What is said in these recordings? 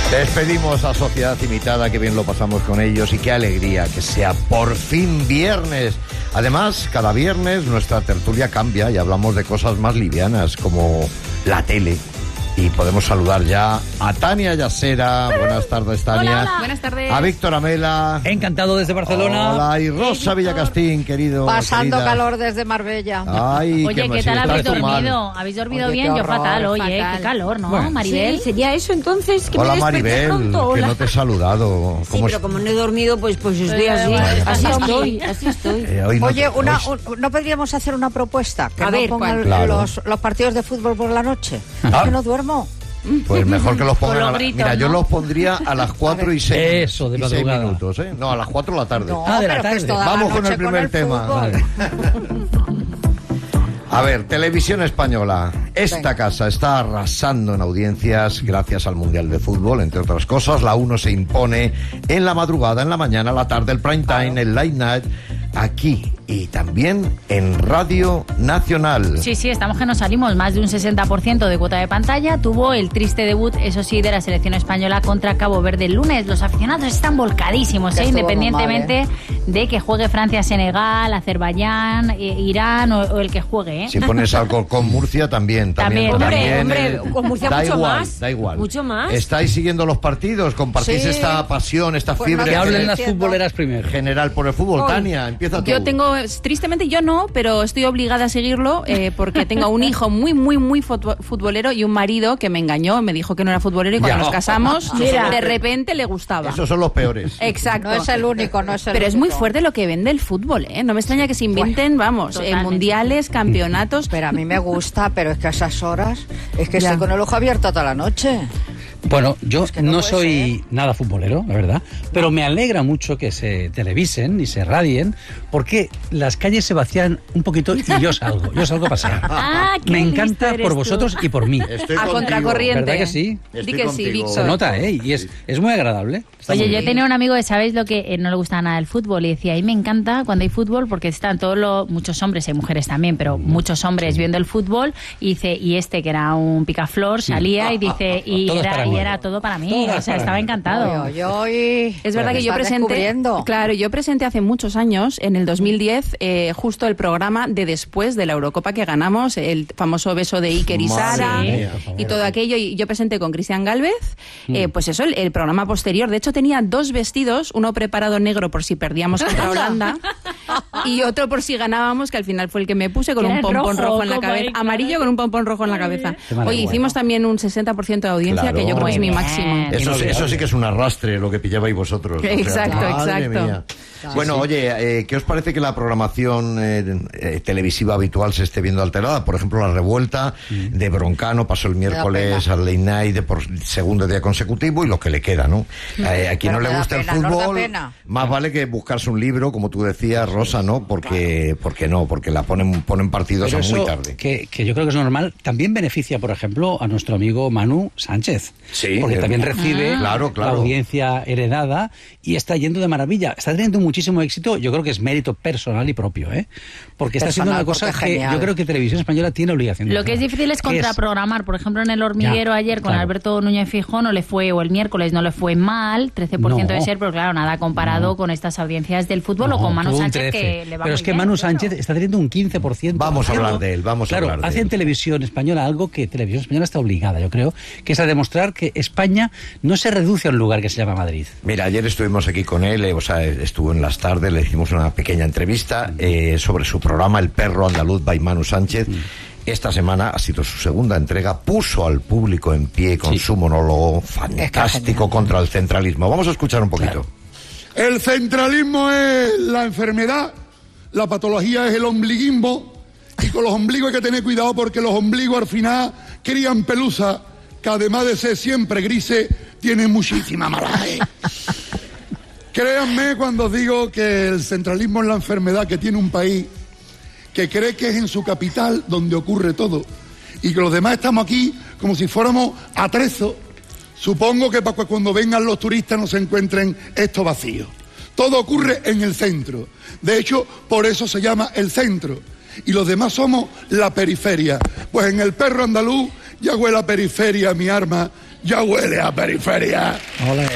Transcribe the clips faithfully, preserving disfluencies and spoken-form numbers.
Despedimos a Sociedad Imitada, que bien lo pasamos con ellos y qué alegría que sea por fin viernes. Además, cada viernes nuestra tertulia cambia y hablamos de cosas más livianas como la tele. Y podemos saludar ya a Tania Yasera. Buenas tardes, Tania. Hola, hola. Buenas tardes. A Víctor Amela. Encantado desde Barcelona. Hola, y Rosa hey, Villacastín, querido. Pasando querida. calor desde Marbella. Ay, Oye, ¿qué tal habéis dormido? ¿Habéis dormido Oye, bien? Yo horror, fatal, oye, fatal. qué calor, ¿no, Bueno, Maribel? Sí, sería eso entonces. Que Hola, me Maribel, pronto. que Hola. no te he saludado. Sí, pero como no he dormido, pues, pues estoy Eh, así. bueno, así estás estoy, así. así estoy. Eh, hoy no Oye, te- una, hoy- un- ¿no podríamos hacer una propuesta? Que A no ver, pongan ¿cuál? Claro. los, los partidos de fútbol por la noche. Ah. Que no duermo. Pues mejor que los pongan. Con los a la- gritos, Mira, yo ¿no? los pondría a las cuatro y seis. Eso, de y seis madrugada. minutos, ¿eh? No, a las cuatro de la tarde. No, Ah, de la pero que es tarde. toda la Vamos con noche el primer tema. fútbol. Vale. A ver, Televisión Española. Esta Venga. casa está arrasando en audiencias gracias al Mundial de Fútbol, entre otras cosas. La uno se impone en la madrugada, en la mañana, la tarde, el prime time, el late night, aquí y también en Radio Nacional. Sí, sí, estamos que nos salimos. Más de un sesenta por ciento de cuota de pantalla. Tuvo el triste debut, eso sí, de la selección española contra Cabo Verde el lunes. Los aficionados están volcadísimos, Que ¿eh? estuvo Independientemente muy mal, de que juegue Francia, Senegal, Azerbaiyán, eh, Irán o, o el que juegue, ¿eh? Si pones Alcorcón Murcia, también. También, También. Hombre, también, hombre, eh, con Murcia da mucho igual, más. Da igual. Mucho más. ¿Estáis siguiendo los partidos? ¿Compartís Sí. esta pasión, esta Pues fiebre no Que te hablen estoy las diciendo. futboleras primero. general por el fútbol? Hoy. Tania, empieza tú. Yo tengo, tristemente yo no, pero estoy obligada a seguirlo eh, porque tengo un hijo muy, muy, muy futbo- futbolero y un marido que me engañó, me dijo que no era futbolero y cuando Ya. nos casamos, Mira. de repente le gustaba. Esos son los peores. Exacto. No es el único, no es el Pero es único. muy fuerte lo que vende el fútbol, ¿eh? No me extraña que se inventen, vamos, eh, Totalmente. mundiales, campeonatos. Pero a mí me gusta, pero es que a esas horas es que Ya. estoy con el ojo abierto toda la noche. Bueno, yo que no no puede soy nada futbolero, la verdad, pero me alegra mucho que se televisen y se radien, porque las calles se vacían un poquito y yo salgo, yo salgo a pasear. Ah, qué Me listo encanta eres por tú. vosotros y por mí. Estoy A contigo. contracorriente. ¿Verdad que sí? Di Estoy que sí, contigo. Víctor. Se nota, ¿eh? Y es, es muy agradable. Está Oye, muy yo bien. tenía un amigo que sabéis lo que eh, no le gusta nada el fútbol y decía, a mí me encanta cuando hay fútbol porque están todos los, muchos hombres, hay mujeres también, pero muchos hombres viendo el fútbol y dice, y este que era un picaflor salía y dice, y Todo es era, para y mí. era todo para mí, Todo o es sea, para estaba mí. encantado. Yo, yo y- Es verdad que yo Estás presenté, descubriendo. claro, yo presenté hace muchos años, en el dos mil diez, eh, justo el programa de después de la Eurocopa que ganamos, el famoso beso de Iker y Madre Sara mía. y todo aquello. Y yo presenté con Cristian Galvez, eh, pues eso, el, el programa posterior. De hecho, tenía dos vestidos, uno preparado negro por si perdíamos contra Holanda y otro por si ganábamos, que al final fue el que me puse con Que un era pompón rojo, rojo, en la como ahí, cabeza, claro. amarillo con un pompón rojo en la cabeza. Qué maravilla. Oye, hicimos también un sesenta por ciento de audiencia, Claro. que yo creo que es mi Muy máximo. bien. Eso, sí- eso sí que es un arrastre lo que pillabais vosotros. Exacto, madre exacto. mía. Bueno, oye, eh, ¿qué os parece que la programación eh, eh, televisiva habitual se esté viendo alterada? Por ejemplo, La Revuelta de Broncano pasó el miércoles pena. al late night de por segundo día consecutivo y lo que le queda, ¿no? Eh, a quien Pero no le me da gusta pena, el nos da fútbol, pena. más vale que buscarse un libro, como tú decías, Rosa, ¿no? Porque, porque no, porque la ponen, ponen partidos Pero a muy eso, tarde. que, que yo creo que es normal, también beneficia, por ejemplo, a nuestro amigo Manu Sánchez. Sí, Porque eh, también recibe Ah. Claro, claro. la audiencia heredada y está yendo de maravilla. Está teniendo muchísimo éxito, yo creo que es mérito personal y propio, ¿eh? Porque está haciendo Personal, una cosa porque que genial. yo creo que Televisión Española tiene obligación de Lo que es hacer, difícil es contraprogramar. Por ejemplo, en El Hormiguero Ya, ayer con claro. Alberto Núñez Fijón no le fue, o el miércoles no le fue mal, trece por ciento No. de ser, pero claro, nada comparado No. con estas audiencias del fútbol o No, con Manu tuvo un Sánchez trece. que le va Pero muy es que bien, Manu claro. Sánchez está teniendo un quince por ciento. Vamos a Algo- hablar de él, vamos a claro, hablar de hace él. en Televisión Española algo que Televisión Española está obligada, yo creo, que es a demostrar que España no se reduce a un lugar que se llama Madrid. Mira, ayer estuvimos aquí con él, eh, o sea, estuvo en las tardes, le hicimos una pequeña entrevista eh, sobre su programa El Perro Andaluz by Manu Sánchez. Esta semana ha sido su segunda entrega, puso al público en pie con Sí. su monólogo fantástico genial. contra el centralismo. Vamos a escuchar un poquito. El centralismo es la enfermedad, la patología es el ombliguismo, y con los ombligos hay que tener cuidado porque los ombligos al final crían pelusa, que además de ser siempre grises, tienen muchísima malaje. Créanme cuando os digo que el centralismo es la enfermedad que tiene un país que cree que es en su capital donde ocurre todo y que los demás estamos aquí como si fuéramos atrezos. Supongo que para que cuando vengan los turistas no se encuentren esto vacío. Todo ocurre en el centro. De hecho, por eso se llama el centro. Y los demás somos la periferia. Pues en El Perro Andaluz ya hago la periferia mi arma. ya huele a periferia. Ole.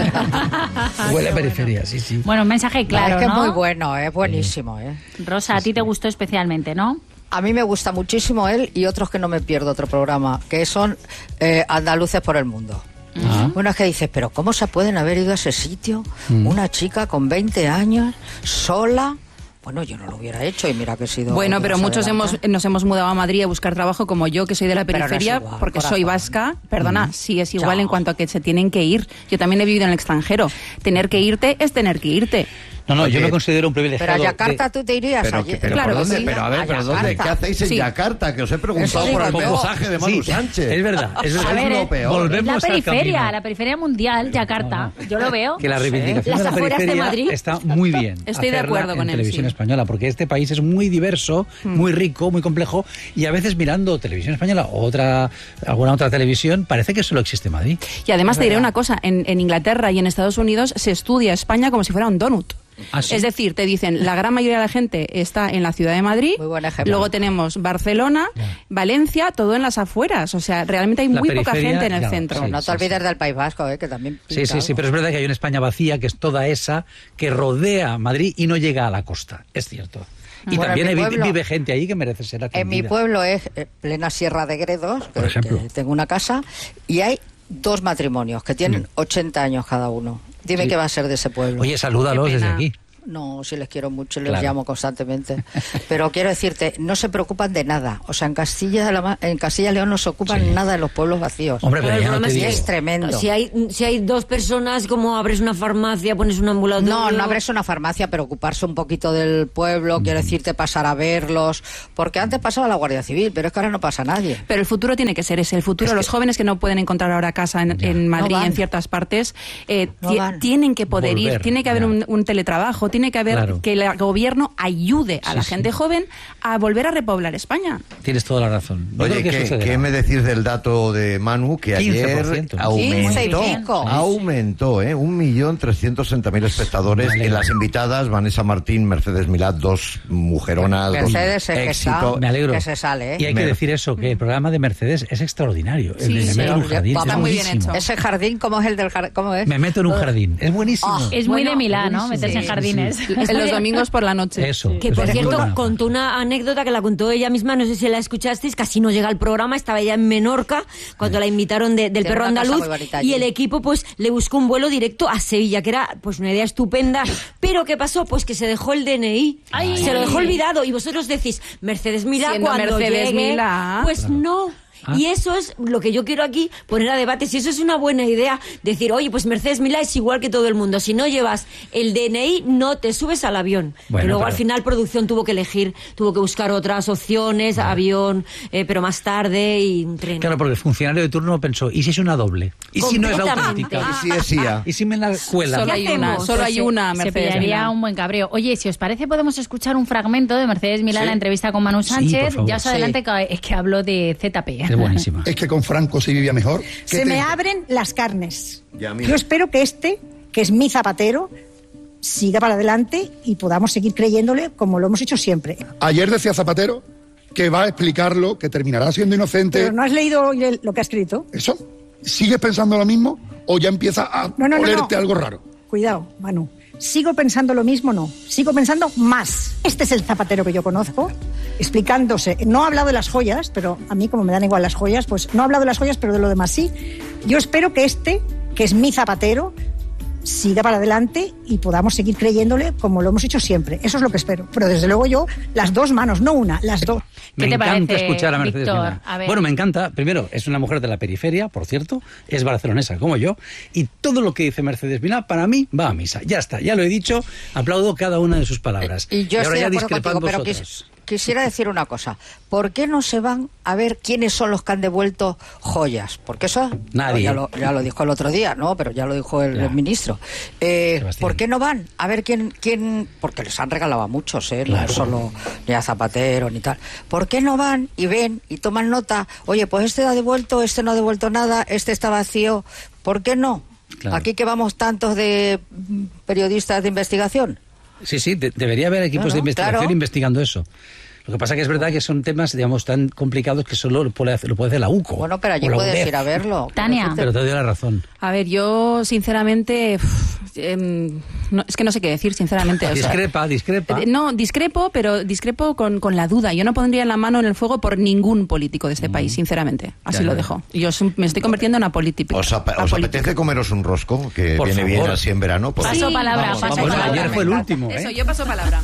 Huele a periferia, sí, sí. Bueno, un mensaje claro, es que ¿no? es muy bueno, es buenísimo, ¿eh? Rosa, a ti te gustó especialmente, ¿no? A mí me gusta muchísimo él y otros que no me pierdo otro programa, que son eh, Andaluces por el Mundo. Ah. Bueno, es que dices, pero ¿cómo se pueden haber ido a ese sitio? Mm. Una chica con veinte años, sola. Bueno, yo no lo hubiera hecho y mira que he sido... Bueno, pero muchos hemos, adelante. nos hemos mudado a Madrid a buscar trabajo, como yo, que soy de la Pero no es periferia, igual, porque corazón. soy vasca. Perdona, sí es igual Chao. en cuanto a que se tienen que ir. Yo también he vivido en el extranjero. Tener que irte es tener que irte. No, no, yo Oye, me considero un Pero privilegiado. a Yakarta de- tú te irías Pero, allí. que- pero Claro ¿por que dónde? sí. Pero a ver, A pero ¿dónde? Yakarta. ¿Qué hacéis en Sí. Yakarta? Que os he preguntado Eso por el digo yo. mensaje de Manu Sí, Sánchez. es verdad, es verdad. A ver, lo eh, peor. es la Volvemos al periferia, camino. la periferia mundial, Yakarta. Yo lo veo. Que la reivindicación Las de la afueras de periferia Madrid. está muy bien. Estoy de hacerla acuerdo con en él, televisión sí. española, porque este país es muy diverso, muy rico, muy complejo, y a veces mirando televisión española o otra, alguna otra televisión, parece que solo existe Madrid. Y además te diré una cosa, en, en Inglaterra y en Estados Unidos se estudia España como si fuera un donut. ¿Ah, sí? Es decir, te dicen, la gran mayoría de la gente está en la ciudad de Madrid, Muy buen ejemplo. luego tenemos Barcelona, Valencia, todo en las afueras. O sea, realmente hay La muy poca periferia, gente en el ya, centro. sí. No te olvides del País Vasco, ¿eh? Que también... Sí, pinta sí, sí, algo. pero es verdad que hay una España vacía, que es toda esa, que rodea Madrid y no llega a la costa. Es cierto. Y Bueno, también en mi vi- pueblo- vive gente ahí que merece ser atendida. En mi pueblo es eh, plena Sierra de Gredos, que, Por ejemplo. que tengo una casa, y hay dos matrimonios que tienen ochenta años cada uno. Dime Sí. qué va a ser de ese pueblo. Oye, salúdalos Qué desde pena. aquí. No, sí les quiero mucho, les Claro. llamo constantemente. Pero quiero decirte, no se preocupan de nada. O sea, en Castilla, la Ma- en Castilla y León no se ocupan Sí. nada de los pueblos vacíos. Hombre, Pero pero el ya no problema te es que digo. es tremendo. Si hay, si hay dos personas, como abres una farmacia, pones un ambulatorio... No, no abres una farmacia, pero ocuparse un poquito del pueblo, quiero decirte, pasar a verlos. Porque antes pasaba la Guardia Civil, pero es que ahora no pasa nadie. Pero el futuro tiene que ser ese. El futuro, los jóvenes que no pueden encontrar ahora casa en, en Madrid No y van. en ciertas partes, eh, No ti- van. tienen que poder Volver, ir, tiene que haber ya. un, un teletrabajo, tiene que haber Claro. que el gobierno ayude a Sí, la sí. gente joven a volver a repoblar España. Tienes toda la razón. Yo Oye, creo que ¿qué, sucederá. ¿qué me decís del dato de Manu? Que quince por ayer ciento. quince y aumentó, pico. aumentó, ¿eh? Un millón trescientos sesenta mil espectadores. Me En alegro. las invitadas, Vanessa Martín, Mercedes Milá, dos mujeronas, dos Mercedes es que éxito. está- Me alegro. que se sale, ¿eh? Y hay Me- que decir eso, que el programa de Mercedes es extraordinario. El Sí, de Me sí. meto en un jardín Está es muy bien buenísimo. hecho. Ese jardín, ¿cómo es el del jardín? ¿Cómo es? Me meto en un jardín. Es buenísimo. Ah, Es muy Bueno, de Milán, ¿no? buenísimo. Meterse en Sí, jardines. sí, En los domingos por la noche. Eso. Que eso por es cierto, muy bueno. contó una anécdota que la contó ella misma, no sé si la escuchasteis, casi no llega al programa, estaba ella en Menorca cuando la invitaron de- del Tiene perro una casa andaluz muy bonita allí. y el equipo pues le buscó un vuelo directo a Sevilla, que era pues una idea estupenda, pero ¿qué pasó? Pues que se dejó el D N I, Ay. se lo dejó olvidado y vosotros decís, Mercedes Milá Siendo cuando Mercedes llegue, Milá. pues no. Ah. Y eso es lo que yo quiero aquí poner a debate. Si eso es una buena idea, decir, oye, pues Mercedes Milá es igual que todo el mundo. Si no llevas el D N I, no te subes al avión. Bueno, y luego pero- al final producción tuvo que elegir, tuvo que buscar otras opciones, avión, eh, pero más tarde y un tren. Claro, porque el funcionario de turno pensó, ¿y si es una doble? ¿Y si no es Completamente. auténtica? Y si es I A. ¿Y si me la cuela? Solo ¿Qué hay una, hacemos? solo Pues hay se- una Se Mercedes pillaría Milá. un buen cabreo. Oye, si os parece, podemos escuchar un fragmento de Mercedes Milá, la entrevista con Manu Sí, por Sánchez. favor. ya os adelante que, es que hablo de Z P. Es buenísima. Es que con Franco se vivía mejor. ¿Qué Se te- me abren las carnes. Ya, mira. Yo espero que este, que es mi Zapatero, siga para adelante y podamos seguir creyéndole como lo hemos hecho siempre. Ayer decía Zapatero que va a explicarlo, que terminará siendo inocente. Pero no has leído hoy el- lo que ha escrito. ¿Eso? ¿Sigues pensando lo mismo o ya empieza a No, no, no, olerte no. algo raro? Cuidado, Manu. ¿Sigo pensando lo mismo? No. Sigo pensando más. Este es el Zapatero que yo conozco, explicándose. No ha hablado de las joyas, pero a mí, como me dan igual las joyas, pues no ha hablado de las joyas, pero de lo demás sí. Yo espero que este, que es mi Zapatero, siga para adelante y podamos seguir creyéndole como lo hemos hecho siempre. Eso es lo que espero. Pero desde luego yo, las dos manos, no una, las dos. Me ¿Qué te encanta parece, escuchar a Mercedes Víctor? Milá. A ver. Bueno, me encanta. Primero, es una mujer de la periferia, por cierto, es barcelonesa como yo, y todo lo que dice Mercedes Milá, para mí, va a misa. Ya está, ya lo he dicho, aplaudo cada una de sus palabras. Y yo ahora estoy de ya acuerdo discrepad contigo, pero vosotros. quis- quisiera decir una cosa. ¿Por qué no se van a ver quiénes son los que han devuelto joyas? Porque eso Nadie. Ya, lo, ya lo dijo el otro día, ¿no? Pero ya lo dijo el, Ya. el ministro. Eh, Sebastián. ¿Por qué no van a ver quién, quién? Porque les han regalado a muchos, ¿eh? Claro. No solo ni a Zapatero ni tal. ¿Por qué no van y ven y toman nota? Oye, pues este ha devuelto, este no ha devuelto nada, este está vacío. ¿Por qué no? Claro. Aquí que vamos tantos de mm, periodistas de investigación. Sí, sí, de- debería haber equipos Claro, de investigación claro. investigando eso. Lo que pasa que es verdad que son temas, digamos, tan complicados que solo lo puede hacer, lo puede hacer la U C O. Bueno, pero allí o la puedes UDEF. ir a verlo. Tania. Pero te doy la razón. A ver, yo sinceramente, uf, em, no, es que no sé qué decir, sinceramente. O sea, Discrepa, discrepa. eh, no, discrepo, pero discrepo con, con la duda. Yo no pondría la mano en el fuego por ningún político de este país, sinceramente. Así Ya, lo ya. dejo. Yo soy- me estoy convirtiendo en apolítica. ¿Os, ap- os apetece comeros un rosco? Que Por viene favor. bien así en verano. Pues- Paso palabra, Vamos, paso vamos, palabra. ayer fue el último, Eso, ¿eh? yo paso palabra.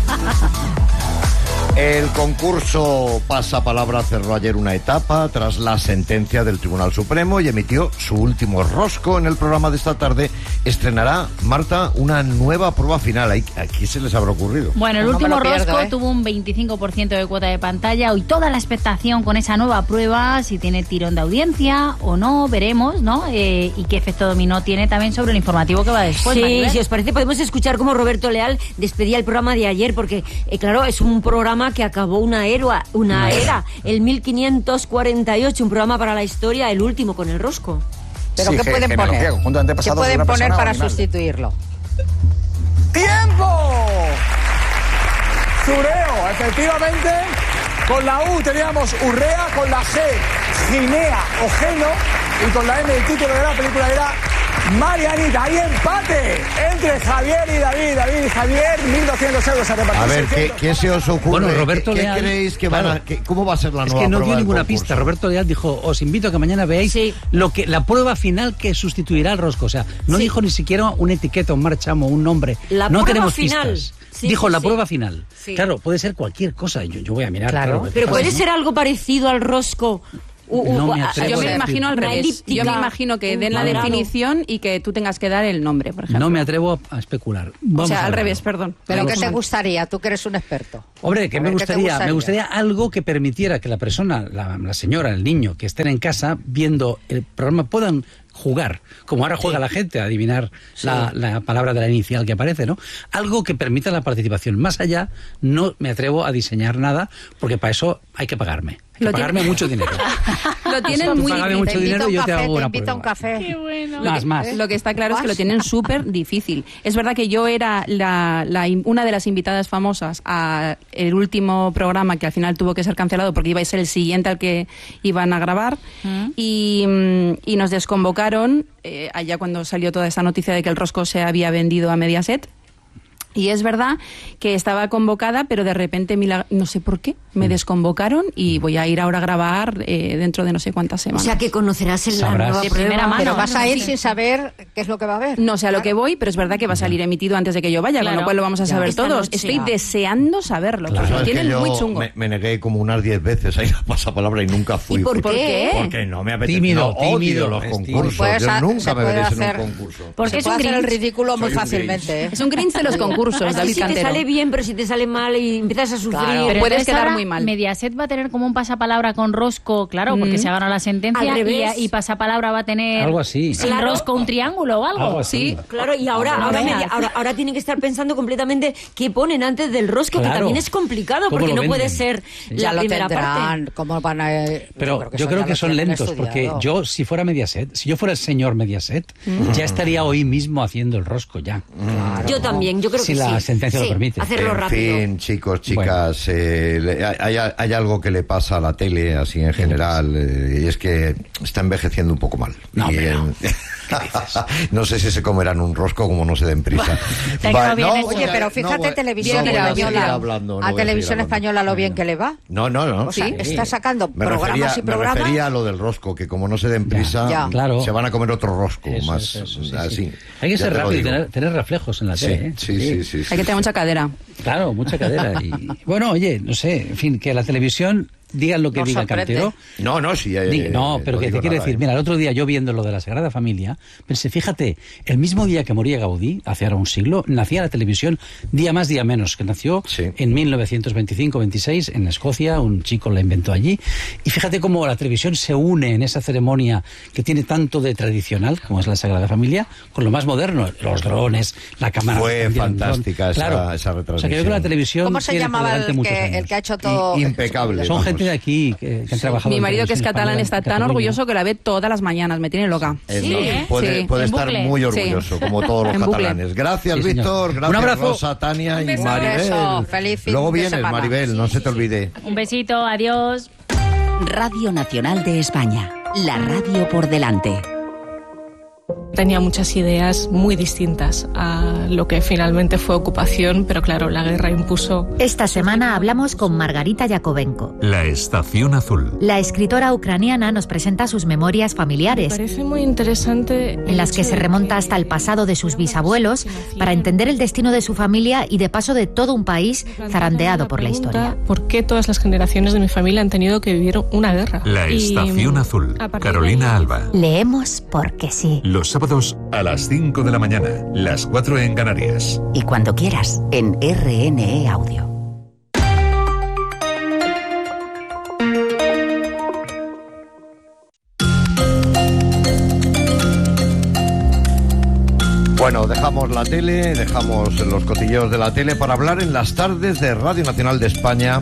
El concurso Pasapalabra cerró ayer una etapa tras la sentencia del Tribunal Supremo y emitió su último rosco. En el programa de esta tarde estrenará, Marta, una nueva prueba final. ¿A a quién se les habrá ocurrido? Bueno, el No me último lo pierdo, rosco ¿eh? tuvo un veinticinco por ciento de cuota de pantalla y toda la expectación con esa nueva prueba, si tiene tirón de audiencia o no, veremos, ¿no? Eh, y qué efecto dominó tiene también sobre el informativo que va después. Sí, Maribel. si os parece, podemos escuchar cómo Roberto Leal despedía el programa de ayer, porque, eh, claro, es un programa que acabó una era, una era, el mil quinientos cuarenta y ocho, un programa para la historia, el último con el rosco. ¿Pero Sí, qué ge- pueden genealogía, poner? conjunto de ¿Qué antepasados de pueden una poner persona o para animal. sustituirlo? ¡Tiempo! Sureo, efectivamente. Con la U teníamos Urrea, con la G, Ginea o Geno, y con la M el título de la película era Marianita. Hay empate entre Javier y David. David y Javier, mil doscientos euros a repartir. A ver, ¿qué, seiscientos. qué se os ocurre? Bueno, Roberto ¿Qué, qué Leal- creéis que van claro. a, que- cómo va a ser la Es nueva que no prueba dio del ninguna concurso? pista. Roberto Leal dijo, os invito a que mañana veáis Sí. lo que la prueba final que sustituirá al rosco. O sea, no Sí. dijo ni siquiera una etiqueta, un marchamo, un nombre. La no prueba tenemos final. pistas. Sí, dijo sí, la sí. prueba final. Sí. Claro, puede ser cualquier cosa. Yo, yo voy a mirar. Claro. Claro, Pero pues, puede ¿no? ser algo parecido al rosco. U- u- No me a- atrevo Yo a me decir. imagino al Una revés. elíptica, Yo me imagino que un den la cuadrado. definición y que tú tengas que dar el nombre, por ejemplo. No me atrevo a especular. O Vamos sea, a al verlo. revés, perdón. ¿Pero Algo qué te mal. gustaría? Tú que eres un experto. Hombre, que A me ver, ¿qué te gustaría, gustaría? me gustaría algo que permitiera que la persona, la, la señora, el niño, que estén en casa viendo el programa puedan jugar, como ahora juega la gente a adivinar la, la palabra de la inicial que aparece, ¿no? Algo que permita la participación. Más allá, no me atrevo a diseñar nada, porque para eso hay que pagarme. Hay que Lo pagarme tiene- mucho dinero. Lo tienen Tú muy págame difícil. mucho Te invito dinero a un y yo te café, hago te una invito a un prueba. café. bueno. Más, más. Lo que está claro es que lo tienen súper difícil. Es verdad que yo era la, la in- una de las invitadas famosas a el último programa que al final tuvo que ser cancelado porque iba a ser el siguiente al que iban a grabar y, mm, y nos desconvocaron eh, allá cuando salió toda esa noticia de que el rosco se había vendido a Mediaset. Y es verdad que estaba convocada, pero de repente, milag- no sé por qué, me desconvocaron y voy a ir ahora a grabar eh, dentro de no sé cuántas O semanas. sea que conocerás en la Sabrás. nueva De prueba. primera mano. Pero vas a ir Sí. sin saber qué es lo que va a haber. No sé a lo que voy, pero es verdad que va a salir emitido antes de que yo vaya, con Claro. lo cual lo vamos a Ya. saber Esta todos. noche. Estoy Ya. deseando saberlo, Claro. porque lo ¿Sabes que tienen yo muy chungo. Me, me negué como unas diez veces a ir a pasapalabra y nunca fui. ¿Y por porque- qué? Porque no me apetece. Tímido, no, odio tímido, los es concursos. tímido. Pues, Yo ah, nunca se me puede veré en hacer- un concurso. Porque Se es puede un hacer el Grinch. ridículo muy Soy un fácilmente. ¿eh? Es un Grinch de los concursos, Así David si te Cantero. sale bien, pero si te sale mal y empiezas a sufrir. Claro. Pero puedes entonces quedar ahora muy mal. Mediaset va a tener como un pasapalabra con rosco, claro, porque Mm. se ha ganado la sentencia. Al revés. Y, y pasapalabra va a tener Algo así. sin Claro. rosco un triángulo o algo. Algo así. Sí. Claro, y ahora, No ahora, veas. media- ahora, ahora tienen que estar pensando completamente qué ponen antes del rosco, que Claro. también es complicado, ¿Cómo porque lo no puede venden? ser Ya la lo primera tendrán. parte. ¿Cómo van a...? Pero yo eso creo ya que lo son tienen lentos, porque estudiado. yo, si fuera Mediaset, si yo fuera el señor Mediaset, ya estaría hoy mismo haciendo el rosco ya. Yo también, yo creo Si que la sí. sentencia lo Sí, permite. hacerlo En rápido. fin, chicos, chicas, eh, le- hay, hay algo que le pasa a la tele, así en general, eh, y es que está envejeciendo un poco mal. No, Y, hombre, no. eh, no sé si se comerán un rosco como no se den prisa. Te ha quedado bien hecho. Oye, pero no, fíjate, voy- televisión no voy a seguir española. hablando, no a voy seguir televisión hablando. española lo bien que le va. No, no, no. O sea, Sí. está sacando Me programas refería, y programas. Me refería a lo del rosco, que como no se den prisa, Ya. Claro. se van a comer otro rosco, Eso, más eso, eso, sí, así. sí. Hay que Ya ser te lo rápido y digo. tener, tener reflejos en la Sí, tele. ¿eh? sí, sí, sí, sí. Hay que tener mucha cadera. Claro, mucha cadera. Y, bueno, oye, no sé, en fin, que la televisión digan lo que Nos diga sorprende. Cantero. No, no, sí. eh, Diga- no, eh, pero no que te digo quiero nada, decir, eh. mira, el otro día yo viendo lo de la Sagrada Familia, pensé, fíjate, el mismo día que moría Gaudí, hace ahora un siglo, nacía la televisión día más, día menos, que nació Sí. en mil novecientos veinticinco veintiséis en Escocia, un chico la inventó allí, y fíjate cómo la televisión se une en esa ceremonia que tiene tanto de tradicional, como es la Sagrada Familia, con lo más moderno, los drones, la cámara. Fue el dron. fantástica esa- Claro. esa O sea, que yo creo que retransmisión. la televisión ¿Cómo se tiene por llamaba delante el muchos que, años. el que ha hecho todo? I- impecable. Son vamos, gente de aquí que, que han trabajado. Mi en marido, que es Televisión catalán, Española, está en tan Cataluña. orgulloso que la ve todas las mañanas. Me tiene loca. Eh, Sí, no, ¿eh? Puede, Sí. puede En estar bucle. muy Sí. orgulloso, como todos los En bucle. catalanes. Gracias, Sí, señor. Víctor. Un Gracias, abrazo. Rosa, Tania y beso. Maribel. Beso. Feliz fin Luego de vienes, semana. Maribel, no se te olvide. Un besito, adiós. Radio Nacional de España. La radio por delante. Tenía muchas ideas muy distintas a lo que finalmente fue ocupación, pero claro, la guerra impuso. Esta semana hablamos con Margarita Yakovenko. La Estación Azul. La escritora ucraniana nos presenta sus memorias Me familiares, parece muy interesante. en las que se remonta hasta el pasado de sus bisabuelos para entender el destino de su familia y de paso de todo un país zarandeado por la historia. ¿Por qué todas las generaciones de mi familia han tenido que vivir una guerra? La Y, Estación Azul. a partir de Carolina ahí- Alba. Leemos porque sí. Los sábados a las cinco de la mañana, las cuatro en Canarias. Y cuando quieras, en R N E Audio. Bueno, dejamos la tele, dejamos los cotilleos de la tele para hablar en las tardes de Radio Nacional de España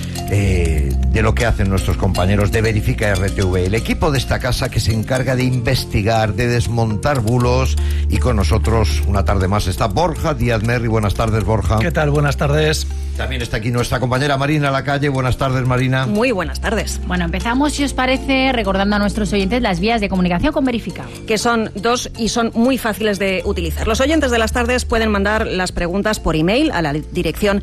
eh, de lo que hacen nuestros compañeros de Verifica R T V, el equipo de esta casa que se encarga de investigar, de desmontar bulos, y con nosotros una tarde más está Borja Díaz Merri. Buenas tardes, Borja. ¿Qué tal? Buenas tardes. También está aquí nuestra compañera Marina Lacalle. Buenas tardes, Marina. Muy buenas tardes. Bueno, empezamos, si os parece, recordando a nuestros oyentes las vías de comunicación con Verifica. Que son dos y son muy fáciles de utilizar. Los oyentes de las tardes pueden mandar las preguntas por email a la dirección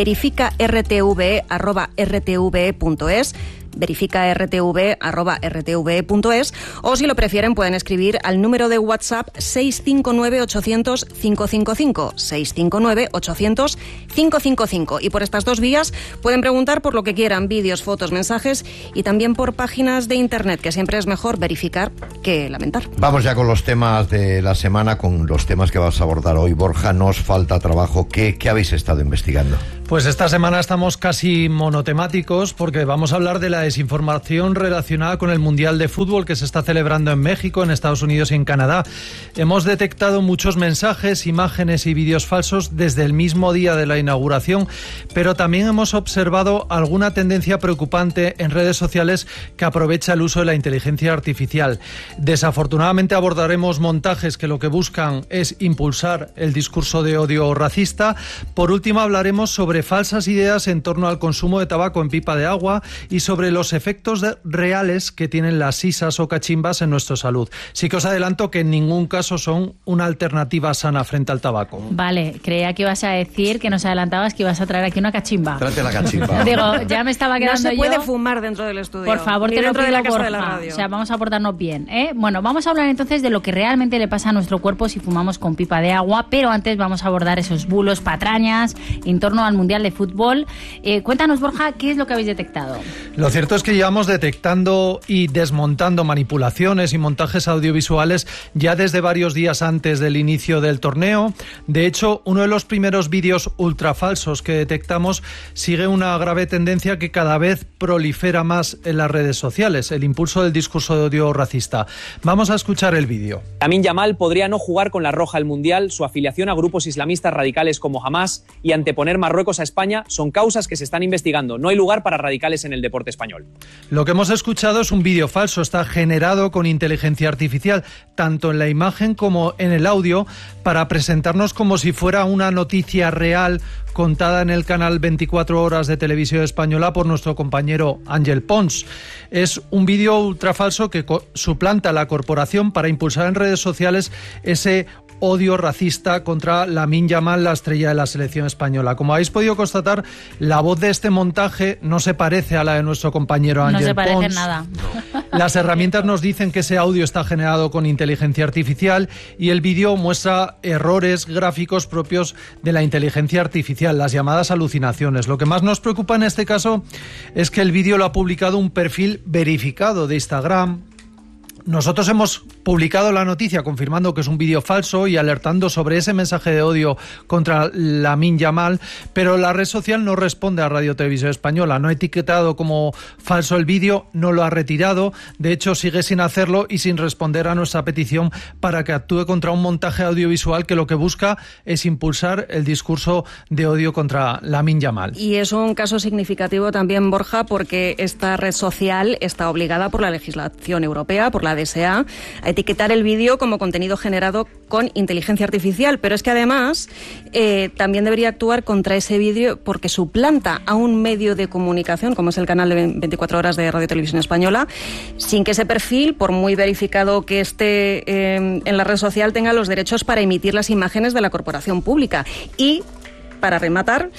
verificartv arroba rtv punto es, verificartv arroba rtv punto es, o si lo prefieren pueden escribir al número de WhatsApp seis cinco nueve ochocientos cinco cinco cinco, seis cinco nueve ochocientos cinco cinco cinco, y por estas dos vías pueden preguntar por lo que quieran, vídeos, fotos, mensajes, y también por páginas de internet, que siempre es mejor verificar que lamentar. Vamos ya con los temas de la semana, con los temas que vas a abordar hoy, Borja. Nos falta trabajo. ¿Qué, qué habéis estado investigando? Pues esta semana estamos casi monotemáticos porque vamos a hablar de la desinformación relacionada con el Mundial de Fútbol que se está celebrando en México, en Estados Unidos y en Canadá. Hemos detectado muchos mensajes, imágenes y vídeos falsos desde el mismo día de la inauguración, pero también hemos observado alguna tendencia preocupante en redes sociales que aprovecha el uso de la inteligencia artificial. Desafortunadamente abordaremos montajes que lo que buscan es impulsar el discurso de odio racista. Por último, hablaremos sobre falsas ideas en torno al consumo de tabaco en pipa de agua y sobre los efectos de, reales que tienen las sisas o cachimbas en nuestra salud. Sí que os adelanto que en ningún caso son una alternativa sana frente al tabaco. Vale, creía que ibas a decir, que nos adelantabas que ibas a traer aquí una cachimba. Trate la cachimba. Digo, ya me estaba quedando No se puede yo. fumar dentro del estudio. Por favor, ni te lo dentro pido, de la casa Borja. de la radio. O sea, vamos a portarnos bien, ¿eh? Bueno, vamos a hablar entonces de lo que realmente le pasa a nuestro cuerpo si fumamos con pipa de agua, pero antes vamos a abordar esos bulos, patrañas en torno al Mundial de Fútbol. Eh, cuéntanos, Borja, ¿qué es lo que habéis detectado? Lo cierto es que llevamos detectando y desmontando manipulaciones y montajes audiovisuales ya desde varios días antes del inicio del torneo. De hecho, uno de los primeros vídeos ultrafalsos que detectamos sigue una grave tendencia que cada vez prolifera más en las redes sociales, el impulso del discurso de odio racista. Vamos a escuchar el vídeo. Lamine Yamal podría no jugar con la roja al Mundial, su afiliación a grupos islamistas radicales como Hamas y anteponer Marruecos a España son causas que se están investigando. No hay lugar para radicales en el deporte español. Lo que hemos escuchado es un vídeo falso, está generado con inteligencia artificial, tanto en la imagen como en el audio, para presentarnos como si fuera una noticia real contada en el canal veinticuatro horas de Televisión Española por nuestro compañero Ángel Pons. Es un vídeo ultrafalso que suplanta la corporación para impulsar en redes sociales ese odio racista contra Lamine Yamal, la estrella de la selección española. Como habéis podido constatar, la voz de este montaje no se parece a la de nuestro compañero Ángel Pons. No se parece en nada. Las herramientas nos dicen que ese audio está generado con inteligencia artificial y el vídeo muestra errores gráficos propios de la inteligencia artificial, las llamadas alucinaciones. Lo que más nos preocupa en este caso es que el vídeo lo ha publicado un perfil verificado de Instagram. Nosotros hemos publicado la noticia confirmando que es un vídeo falso y alertando sobre ese mensaje de odio contra Lamine Yamal, pero la red social no responde a Radio Televisión Española, no ha etiquetado como falso el vídeo, no lo ha retirado, de hecho sigue sin hacerlo y sin responder a nuestra petición para que actúe contra un montaje audiovisual que lo que busca es impulsar el discurso de odio contra Lamine Yamal. Y es un caso significativo también, Borja, porque esta red social está obligada por la legislación europea, por la D S A, a etiquetar el vídeo como contenido generado con inteligencia artificial, pero es que además eh, también debería actuar contra ese vídeo porque suplanta a un medio de comunicación, como es el canal de veinticuatro horas de Radio Televisión Española, sin que ese perfil, por muy verificado que esté eh, en la red social, tenga los derechos para emitir las imágenes de la corporación pública. Y para rematar,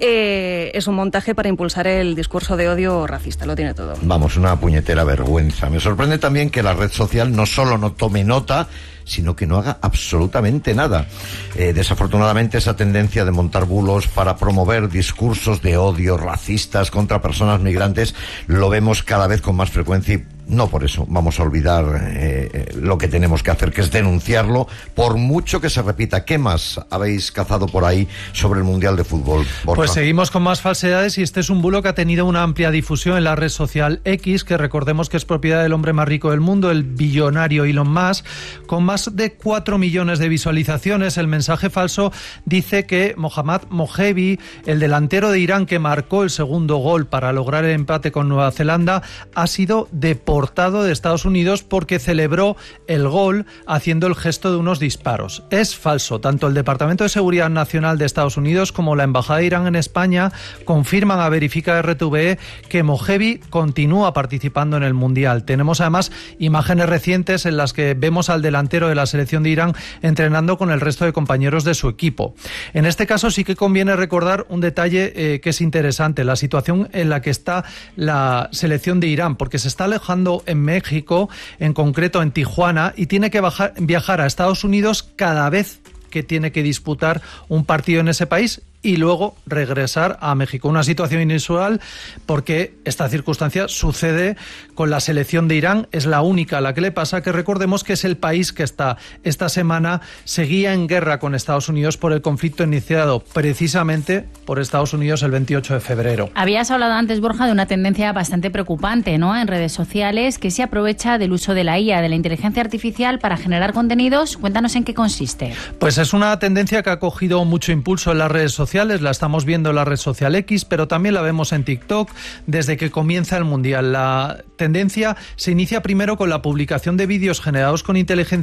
eh, es un montaje para impulsar el discurso de odio racista, lo tiene todo. Vamos, una puñetera vergüenza. Me sorprende también que la red social no solo no tome nota, sino que no haga absolutamente nada. Eh, desafortunadamente esa tendencia de montar bulos para promover discursos de odio racistas contra personas migrantes lo vemos cada vez con más frecuencia y no por eso vamos a olvidar eh, lo que tenemos que hacer, que es denunciarlo, por mucho que se repita. ¿Qué más habéis cazado por ahí sobre el Mundial de Fútbol, Borja? Pues seguimos con más falsedades y este es un bulo que ha tenido una amplia difusión en la red social X, que recordemos que es propiedad del hombre más rico del mundo, el billonario Elon Musk, con más de cuatro millones de visualizaciones. El mensaje falso dice que Mohammad Mojebi, el delantero de Irán que marcó el segundo gol para lograr el empate con Nueva Zelanda, ha sido deportado de Estados Unidos porque celebró el gol haciendo el gesto de unos disparos. Es falso. Tanto el Departamento de Seguridad Nacional de Estados Unidos como la Embajada de Irán en España confirman a Verifica R T V E que Mojebi continúa participando en el Mundial. Tenemos además imágenes recientes en las que vemos al delantero de la selección de Irán entrenando con el resto de compañeros de su equipo. En este caso sí que conviene recordar un detalle eh, que es interesante, la situación en la que está la selección de Irán, porque se está alejando en México, en concreto en Tijuana, y tiene que bajar, viajar a Estados Unidos cada vez que tiene que disputar un partido en ese país y luego regresar a México. Una situación inusual porque esta circunstancia sucede con la selección de Irán, es la única a la que le pasa, que recordemos que es el país que está esta semana seguía en guerra con Estados Unidos por el conflicto iniciado precisamente por Estados Unidos el veintiocho de febrero. Habías hablado antes, Borja, de una tendencia bastante preocupante, ¿no?, en redes sociales, que se aprovecha del uso de la I A, de la inteligencia artificial, para generar contenidos. Cuéntanos en qué consiste. Pues es una tendencia que ha cogido mucho impulso en las redes sociales. La estamos viendo en la red social X, pero también la vemos en TikTok desde que comienza el Mundial. La tendencia se inicia primero con la publicación de vídeos generados con inteligencia